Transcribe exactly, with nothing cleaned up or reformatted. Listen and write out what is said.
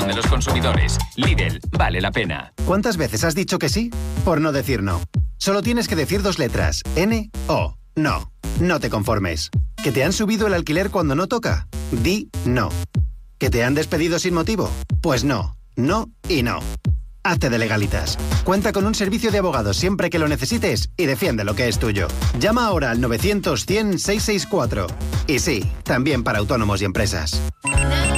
de los consumidores. Lidl, vale la pena. ¿Cuántas veces has dicho que sí? Por no decir no. Solo tienes que decir dos letras. N O. No. No te conformes. ¿Que te han subido el alquiler cuando no toca? Di no. ¿Que te han despedido sin motivo? Pues no. No y no. Hazte de Legalitas. Cuenta con un servicio de abogados siempre que lo necesites y defiende lo que es tuyo. Llama ahora al novecientos cien seiscientos sesenta y cuatro. Y sí, también para autónomos y empresas.